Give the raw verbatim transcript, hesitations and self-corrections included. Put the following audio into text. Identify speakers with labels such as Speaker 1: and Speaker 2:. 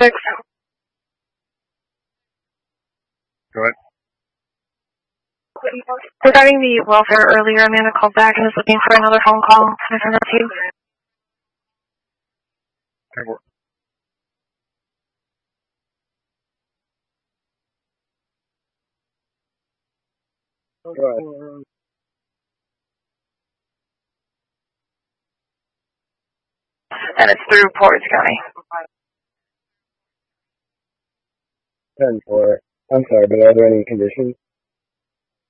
Speaker 1: Six.
Speaker 2: Go ahead.
Speaker 1: Regarding the welfare earlier, Amanda called back and is looking for another phone call. Can I send that to you?
Speaker 2: Go ahead.
Speaker 1: And it's through Portage County.
Speaker 2: ten four. I'm sorry, but are there any conditions?